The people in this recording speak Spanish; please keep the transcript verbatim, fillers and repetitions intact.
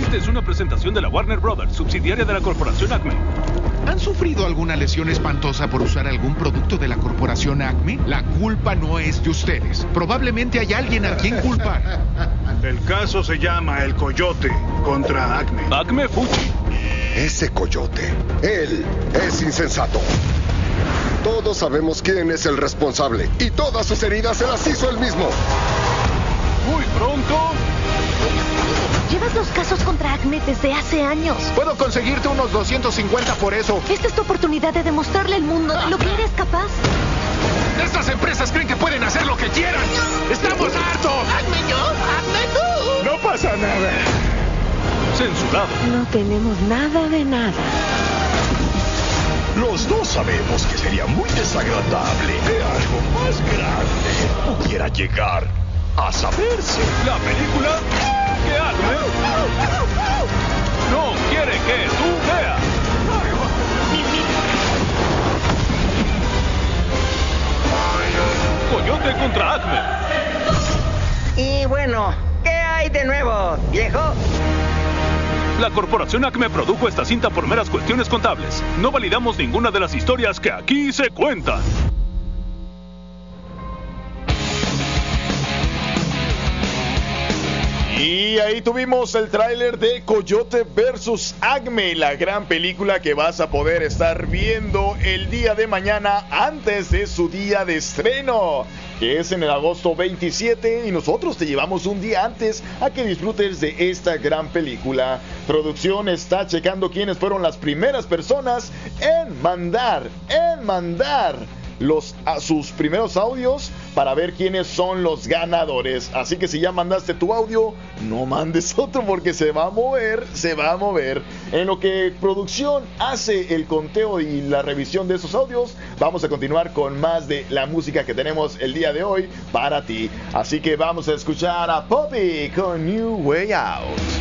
Esta es una presentación de la Warner Brothers, subsidiaria de la corporación Acme. ¿Han sufrido alguna lesión espantosa por usar algún producto de la corporación Acme? La culpa no es de ustedes. Probablemente hay alguien a quien culpar. El caso se llama El Coyote contra Acme. Acme Fuji. Ese coyote, él es insensato. Todos sabemos quién es el responsable y todas sus heridas se las hizo él mismo. Muy pronto. Llevas los casos contra Acme desde hace años. Puedo conseguirte unos doscientos cincuenta por eso. Esta es tu oportunidad de demostrarle al mundo de lo que eres capaz. Estas empresas creen que pueden hacer lo que quieran. ¡Estamos hartos! ¡Hazme yo! ¡Hazme tú! No pasa nada. Censurado. No tenemos nada de nada. Los dos sabemos que sería muy desagradable que algo más grande pudiera llegar a saberse. La película que Acme no quiere que tú veas. Coyote contra Acme. Y bueno, ¿qué hay de nuevo, viejo? La corporación Acme produjo esta cinta por meras cuestiones contables. No validamos ninguna de las historias que aquí se cuentan. Y ahí tuvimos el tráiler de Coyote versus Acme, la gran película que vas a poder estar viendo el día de mañana antes de su día de estreno, que es en el agosto veintisiete, y nosotros te llevamos un día antes a que disfrutes de esta gran película. Producción está checando quiénes fueron las primeras personas en mandar, en mandar los, a sus primeros audios para ver quiénes son los ganadores. Así que si ya mandaste tu audio, no mandes otro porque se va a mover, se va a mover. En lo que producción hace el conteo y la revisión de esos audios, vamos a continuar con más de la música que tenemos el día de hoy para ti. Así que vamos a escuchar a Poppy con New Way Out.